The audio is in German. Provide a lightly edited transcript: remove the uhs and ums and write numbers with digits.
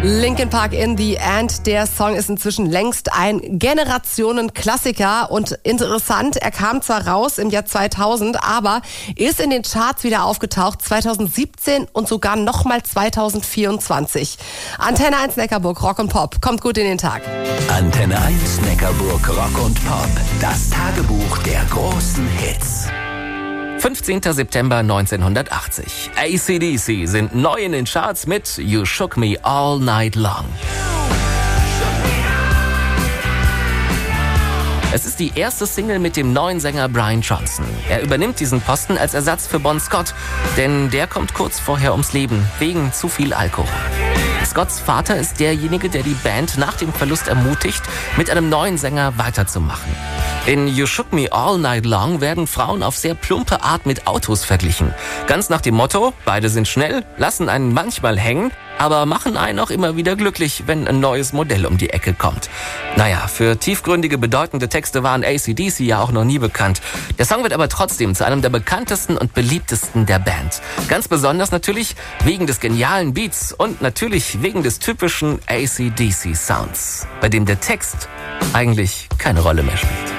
Linkin Park in the End. Der Song ist inzwischen längst ein Generationenklassiker und interessant. Er kam zwar raus im Jahr 2000, aber ist in den Charts wieder aufgetaucht 2017 und sogar nochmal 2024. Antenne 1 Neckarburg, Rock und Pop. Kommt gut in den Tag. Antenne 1 Neckarburg, Rock und Pop. Das Tagebuch der großen Hits. 15. September 1980. AC/DC sind neu in den Charts mit You Shook Me All Night Long. Es ist die erste Single mit dem neuen Sänger Brian Johnson. Er übernimmt diesen Posten als Ersatz für Bon Scott, denn der kommt kurz vorher ums Leben, wegen zu viel Alkohol. Scotts Vater ist derjenige, der die Band nach dem Verlust ermutigt, mit einem neuen Sänger weiterzumachen. In You Shook Me All Night Long werden Frauen auf sehr plumpe Art mit Autos verglichen. Ganz nach dem Motto, beide sind schnell, lassen einen manchmal hängen, aber machen einen auch immer wieder glücklich, wenn ein neues Modell um die Ecke kommt. Naja, für tiefgründige, bedeutende Texte waren AC/DC ja auch noch nie bekannt. Der Song wird aber trotzdem zu einem der bekanntesten und beliebtesten der Band. Ganz besonders natürlich wegen des genialen Beats und natürlich wegen des typischen AC/DC-Sounds, bei dem der Text eigentlich keine Rolle mehr spielt.